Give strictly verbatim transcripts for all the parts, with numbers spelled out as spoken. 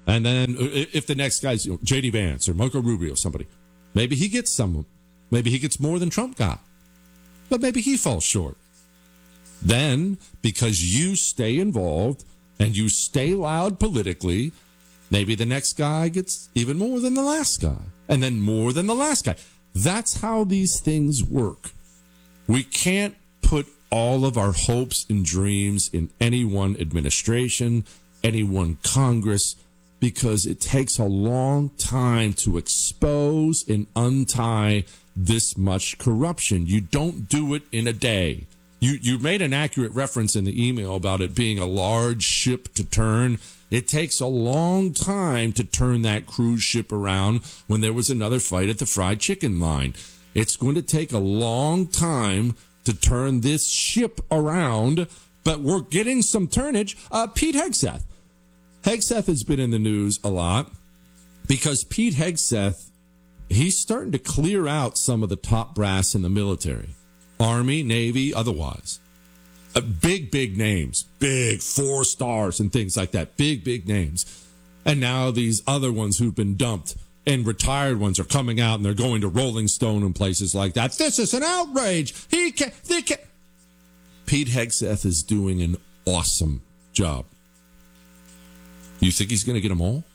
And then if the next guy's, you know, J D Vance or Marco Rubio, somebody, maybe he gets some, maybe he gets more than Trump got, but maybe he falls short. Then, because you stay involved and you stay loud politically, maybe the next guy gets even more than the last guy, and then more than the last guy. That's how these things work. We can't put all of our hopes and dreams in any one administration, any one Congress, because it takes a long time to expose and untie this much corruption. You don't do it in a day. You you made an accurate reference in the email about it being a large ship to turn. It takes a long time to turn that cruise ship around when there was another fight at the fried chicken line. It's going to take a long time to turn this ship around, but we're getting some turnage. Uh, Pete Hegseth. Hegseth has been in the news a lot because Pete Hegseth, he's starting to clear out some of the top brass in the military, Army, Navy, otherwise. Uh, big, big names, big four stars and things like that, big, big names. And now these other ones who've been dumped and retired ones are coming out and they're going to Rolling Stone and places like that. This is an outrage. He can, they can. Pete Hegseth is doing an awesome job. You think he's going to get them all?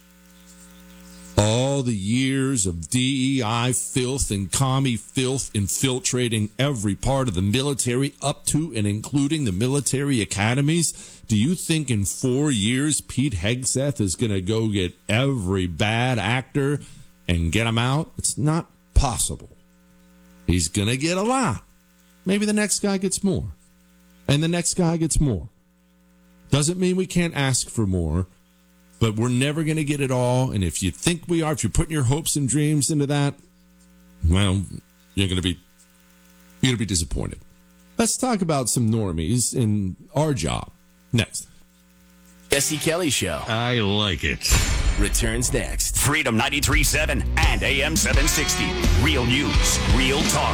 All the years of D E I filth and commie filth infiltrating every part of the military up to and including the military academies. Do you think in four years Pete Hegseth is going to go get every bad actor and get them out? It's not possible. He's going to get a lot. Maybe the next guy gets more. And the next guy gets more. Doesn't mean we can't ask for more, but we're never going to get it all. And if you think we are, if you're putting your hopes and dreams into that, well, you're going to be you're going to be disappointed. Let's talk about some normies in our job next. Jesse Kelly Show. I like it. Returns next. Freedom ninety-three point seven and A M seven sixty. Real news, real talk.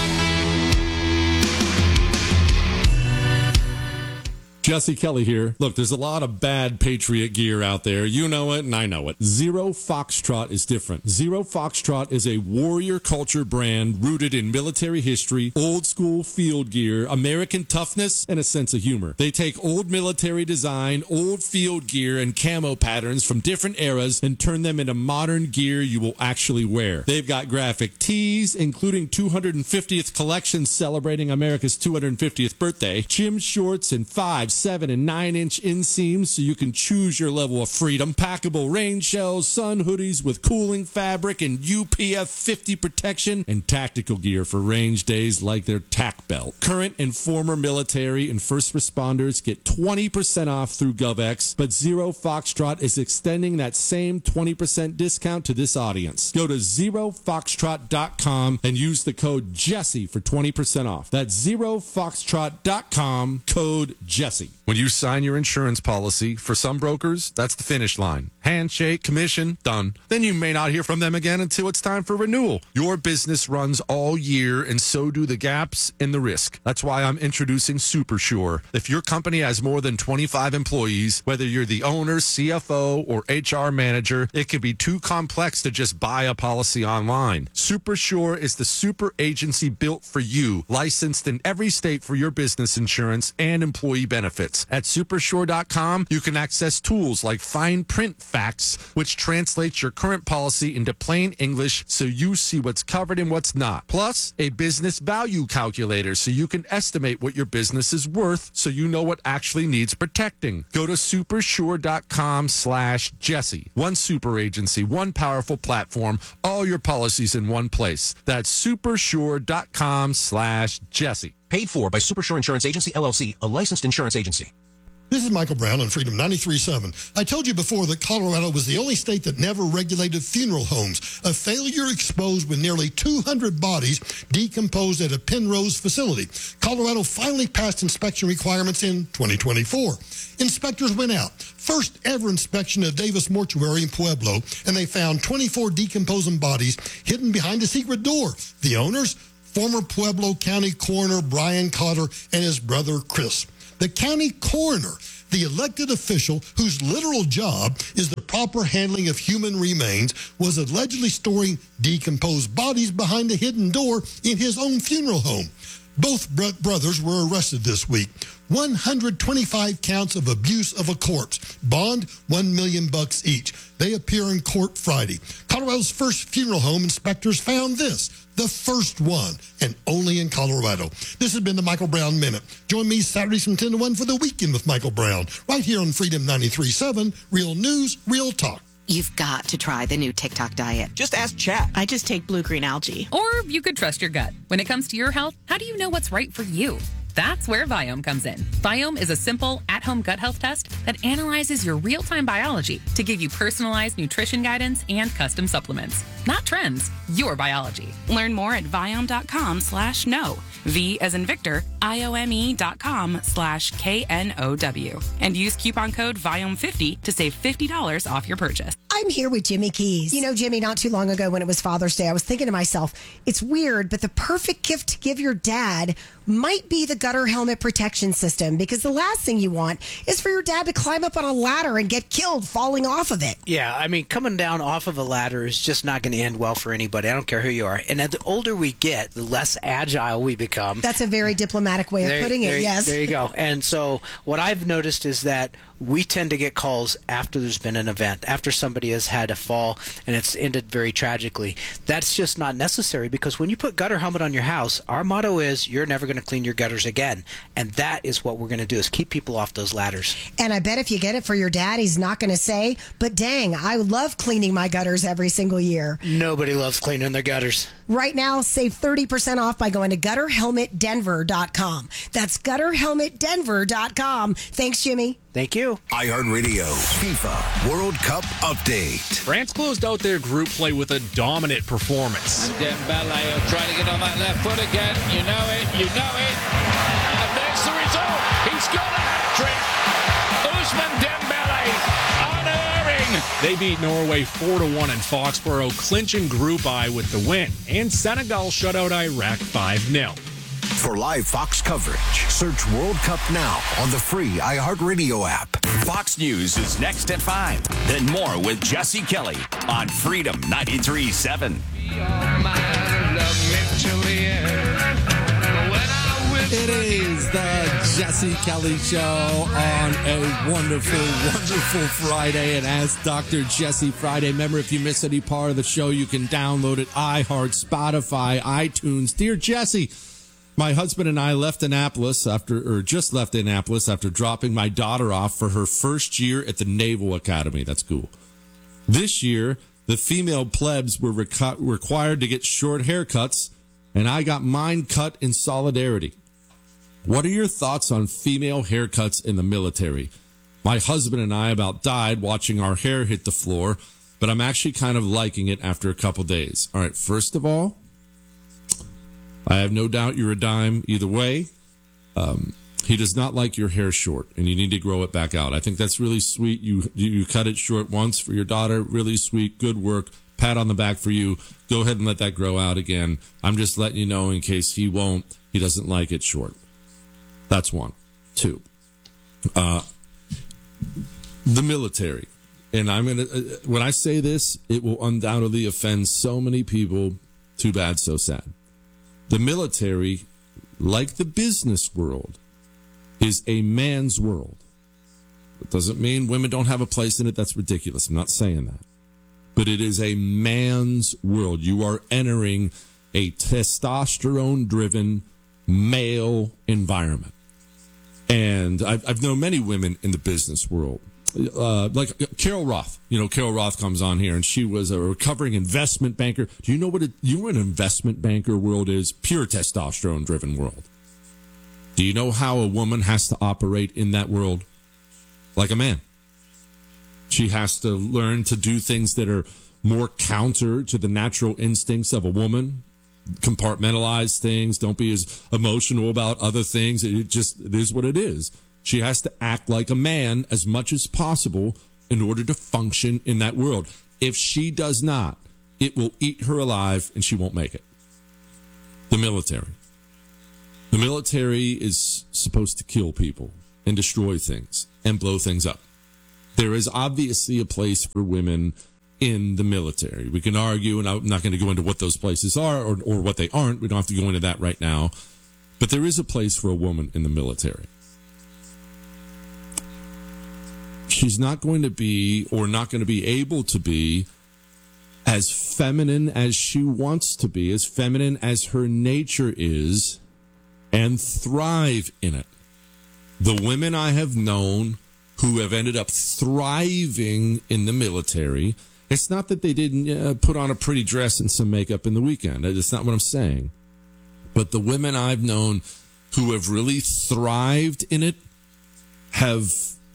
Jesse Kelly here. Look, there's a lot of bad Patriot gear out there. You know it, and I know it. Zero Foxtrot is different. Zero Foxtrot is a warrior culture brand rooted in military history, old school field gear, American toughness, and a sense of humor. They take old military design, old field gear, and camo patterns from different eras and turn them into modern gear you will actually wear. They've got graphic tees, including two hundred fiftieth collections celebrating America's two hundred fiftieth birthday, gym shorts, and five, seven, and nine inch inseams so you can choose your level of freedom, packable rain shells, sun hoodies with cooling fabric and U P F fifty protection, and tactical gear for range days like their tack belt. Current and former military and first responders get twenty percent off through GovX, but Zero Foxtrot is extending that same twenty percent discount to this audience. Go to zero foxtrot dot com and use the code Jesse for twenty percent off. That's zero foxtrot dot com, code Jesse. When you sign your insurance policy, for some brokers, that's the finish line. Handshake, commission, done. Then you may not hear from them again until it's time for renewal. Your business runs all year, and so do the gaps and the risk. That's why I'm introducing SuperSure. If your company has more than twenty-five employees, whether you're the owner, C F O, or H R manager, it can be too complex to just buy a policy online. SuperSure is the super agency built for you, licensed in every state for your business insurance and employee benefits. At supersure dot com, you can access tools like fine print facts, which translates your current policy into plain English so you see what's covered and what's not. Plus, a business value calculator so you can estimate what your business is worth so you know what actually needs protecting. Go to supersure dot com slash Jesse. One super agency, one powerful platform, all your policies in one place. That's supersure dot com slash Jesse. Paid for by Supersure Insurance Agency, L L C, a licensed insurance agency. This is Michael Brown on Freedom ninety-three point seven. I told you before that Colorado was the only state that never regulated funeral homes, a failure exposed with nearly two hundred bodies decomposed at a Penrose facility. Colorado finally passed inspection requirements in twenty twenty-four. Inspectors went out, first ever inspection of Davis Mortuary in Pueblo, and they found twenty-four decomposing bodies hidden behind a secret door. The owners? Former Pueblo County Coroner Brian Cotter and his brother Chris. The county coroner, the elected official whose literal job is the proper handling of human remains, was allegedly storing decomposed bodies behind a hidden door in his own funeral home. Both bro- brothers were arrested this week. one hundred twenty-five counts of abuse of a corpse. Bond, one million bucks each. They appear in court Friday. Colorado's first funeral home inspectors found this, the first one, and only in Colorado. This has been the Michael Brown Minute. Join me Saturdays from ten to one for the Weekend with Michael Brown, right here on Freedom ninety-three point seven, Real News, Real Talk. You've got to try the new TikTok diet. Just ask chat. I just take blue-green algae. Or you could trust your gut. When it comes to your health, how do you know what's right for you? That's where Viome comes in. Viome is a simple, at-home gut health test that analyzes your real-time biology to give you personalized nutrition guidance and custom supplements. Not trends, your biology. Learn more at Viome.com slash no. V as in Victor, I-O-M-E dot com slash K-N-O-W. And use coupon code Viome fifty to save fifty dollars off your purchase. I'm here with Jimmy Keys. You know, Jimmy, not too long ago when it was Father's Day, I was thinking to myself, it's weird, but the perfect gift to give your dad might be the gutter helmet protection system, because the last thing you want is for your dad to climb up on a ladder and get killed falling off of it. Yeah, I mean, coming down off of a ladder is just not going to end well for anybody. I don't care who you are. And the older we get, the less agile we become. That's a very diplomatic way of there, putting there, it, yes. There you go. And so what I've noticed is that we tend to get calls after there's been an event, after somebody has had a fall and it's ended very tragically. That's just not necessary, because when you put gutter helmet on your house, our motto is you're never going to clean your gutters again. And that is what we're going to do, is keep people off those ladders. And I bet if you get it for your dad, he's not going to say, but dang, I love cleaning my gutters every single year. Nobody loves cleaning their gutters. Right now, save thirty percent off by going to gutter helmet denver dot com. That's gutter helmet denver dot com. Thanks, Jimmy. Thank you. iHeartRadio FIFA World Cup update. France closed out their group play with a dominant performance. Dembele will try to get on that left foot again. You know it, you know it. And there's the result. He's got a hat-trick. Ousmane Dembele, unerring. They beat Norway four to one in Foxborough, clinching Group I with the win. And Senegal shut out Iraq five nil. For live Fox coverage, search World Cup now on the free iHeartRadio app. Fox News is next at five. Then more with Jesse Kelly on Freedom ninety-three point seven. It is the Jesse Kelly Show on a wonderful, wonderful Friday. And as Doctor Jesse Friday, remember, if you miss any part of the show, you can download it, iHeart, Spotify, iTunes. Dear Jesse, my husband and I left Annapolis after, or just left Annapolis after dropping my daughter off for her first year at the Naval Academy. That's cool. This year, the female plebs were recu- required to get short haircuts, and I got mine cut in solidarity. What are your thoughts on female haircuts in the military? My husband and I about died watching our hair hit the floor, but I'm actually kind of liking it after a couple days. All right, first of all, I have no doubt you're a dime either way. Um, he does not like your hair short, and you need to grow it back out. I think that's really sweet. You you cut it short once for your daughter. Really sweet. Good work. Pat on the back for you. Go ahead and let that grow out again. I'm just letting you know in case he won't. He doesn't like it short. That's one. Two. Uh, the military. And I'm going to, uh, when I say this, it will undoubtedly offend so many people. Too bad, so sad. The military, like the business world, is a man's world. It doesn't mean women don't have a place in it. That's ridiculous. I'm not saying that. But it is a man's world. You are entering a testosterone-driven male environment. And I've, I've known many women in the business world. Uh, like Carol Roth, you know, Carol Roth comes on here and she was a recovering investment banker. Do you know what, it, you know what an investment banker world is? Pure testosterone driven world. Do you know how a woman has to operate in that world? Like a man. She has to learn to do things that are more counter to the natural instincts of a woman. Compartmentalize things. Don't be as emotional about other things. It just, it is what it is. She has to act like a man as much as possible in order to function in that world. If she does not, it will eat her alive and she won't make it. The military. The military is supposed to kill people. and destroy things and blow things up. There is obviously a place for women in the military. We can argue, and I'm not going to go into what those places are or, or what they aren't. We don't have to go into that right now. But there is a place for a woman in the military. She's not going to be, or not going to be able to be, as feminine as she wants to be, as feminine as her nature is, and thrive in it. The women I have known who have ended up thriving in the military, it's not that they didn't uh, put on a pretty dress and some makeup in the weekend. That's not what I'm saying. But the women I've known who have really thrived in it have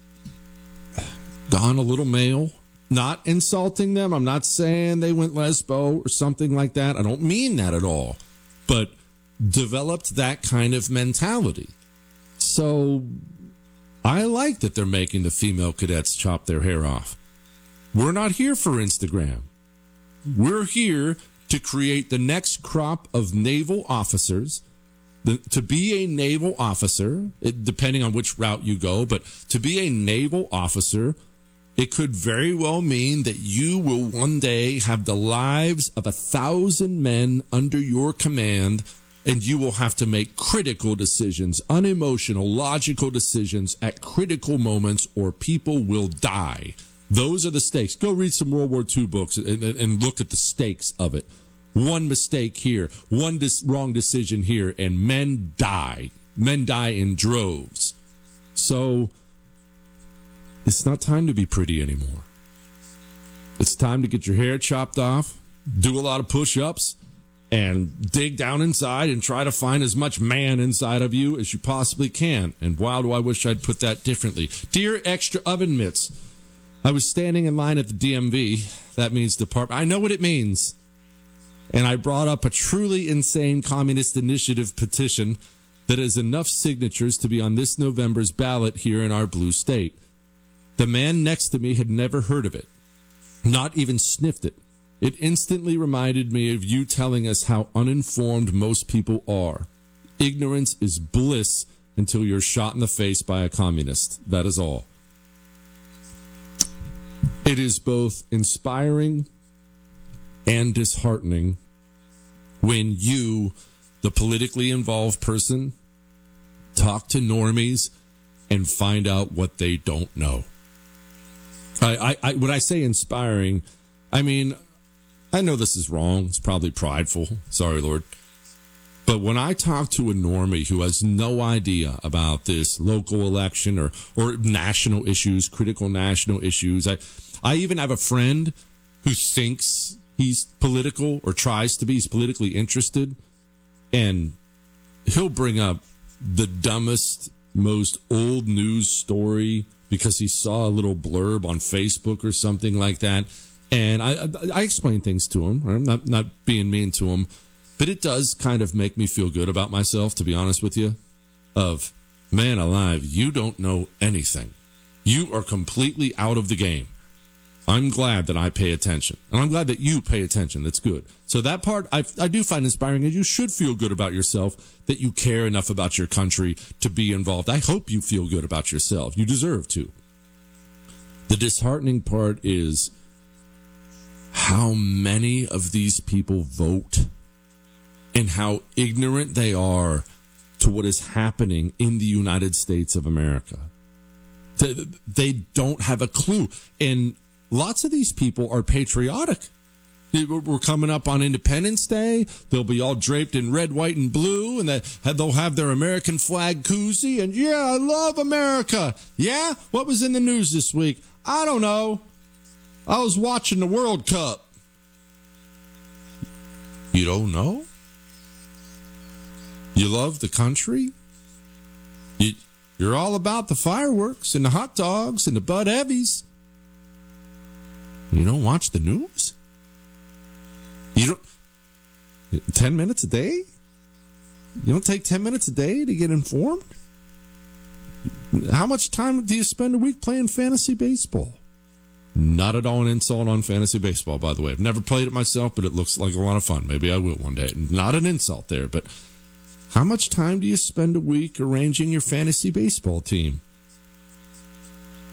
gone a little male. Not insulting them. I'm not saying they went lesbo or something like that. I don't mean that at all. But developed that kind of mentality. So I like that they're making the female cadets chop their hair off. We're not here for Instagram. We're here to create the next crop of naval officers. The, to be a naval officer, it, depending on which route you go, but to be a naval officer, it could very well mean that you will one day have the lives of a thousand men under your command, and you will have to make critical decisions, unemotional, logical decisions at critical moments, or people will die. Those are the stakes. Go read some World War Two books and, and look at the stakes of it. One mistake here, one dis- wrong decision here, and men die. Men die in droves. So it's not time to be pretty anymore. It's time to get your hair chopped off, do a lot of push-ups, and dig down inside and try to find as much man inside of you as you possibly can. And wow, do I wish I'd put that differently. Dear Extra Oven Mitts, I was standing in line at the D M V. That means Department. I know what it means. And I brought up a truly insane communist initiative petition that has enough signatures to be on this November's ballot here in our blue state. The man next to me had never heard of it, not even sniffed it. It instantly reminded me of you telling us how uninformed most people are. Ignorance is bliss until you're shot in the face by a communist. That is all. It is both inspiring and disheartening when you, the politically involved person, talk to normies and find out what they don't know. I, I, I, when I say inspiring, I mean, I know this is wrong. It's probably prideful. Sorry, Lord. But when I talk to a normie who has no idea about this local election or, or national issues, critical national issues, I, I even have a friend who thinks he's political or tries to be. He's politically interested. And he'll bring up the dumbest, most old news story because he saw a little blurb on Facebook or something like that. And I, I, I explain things to him. I'm not, not being mean to him. But it does kind of make me feel good about myself, to be honest with you. Of, man alive, you don't know anything. You are completely out of the game. I'm glad that I pay attention. And I'm glad that you pay attention. That's good. So that part I, I do find inspiring, and you should feel good about yourself, that you care enough about your country to be involved. I hope you feel good about yourself. You deserve to. The disheartening part is how many of these people vote and how ignorant they are to what is happening in the United States of America. They, they don't have a clue. And lots of these people are patriotic. We're coming up on Independence Day. They'll be all draped in red, white, and blue, and they'll have their American flag koozie. And yeah, I love America. Yeah? What was in the news this week? I don't know. I was watching the World Cup. You don't know? You love the country? You, you're all about the fireworks and the hot dogs and the Bud Heavies. You don't watch the news? You don't... ten minutes a day? You don't take ten minutes a day to get informed? How much time do you spend a week playing fantasy baseball? Not at all an insult on fantasy baseball, by the way. I've never played it myself, but it looks like a lot of fun. Maybe I will one day. Not an insult there, but how much time do you spend a week arranging your fantasy baseball team?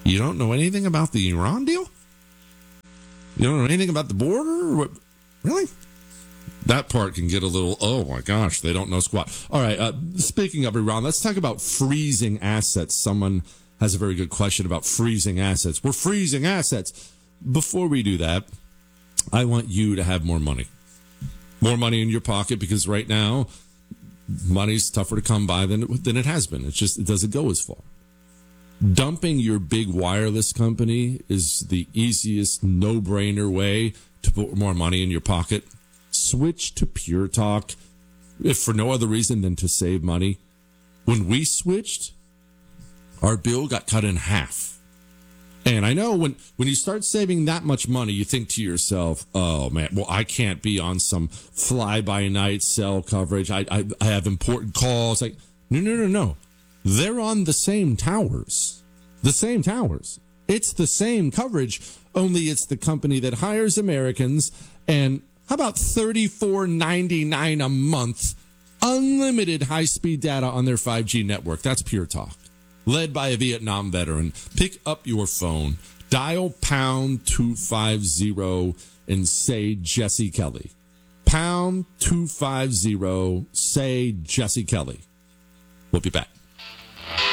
You don't know anything about the Iran deal? You don't know anything about the border? What? Really? That part can get a little, oh my gosh, they don't know squat. All right, uh, speaking of Iran, let's talk about freezing assets. Someone has a very good question about freezing assets. We're freezing assets. Before we do that, I want you to have more money. More money in your pocket, because right now, money's tougher to come by than it, than it has been. It's just, it doesn't go as far. Dumping your big wireless company is the easiest, no-brainer way to put more money in your pocket. Switch to Pure Talk, if for no other reason than to save money. When we switched, our bill got cut in half. And I know when, when you start saving that much money, you think to yourself, oh, man, well, I can't be on some fly-by-night cell coverage. I, I, I have important calls. Like, no, no, no, no. They're on the same towers. The same towers. It's the same coverage, only it's the company that hires Americans. And how about thirty-four ninety-nine a month, unlimited high-speed data on their five G network? That's Pure Talk. Led by a Vietnam veteran. Pick up your phone, dial pound two fifty, and say Jesse Kelly. Pound two fifty, say Jesse Kelly. We'll be back.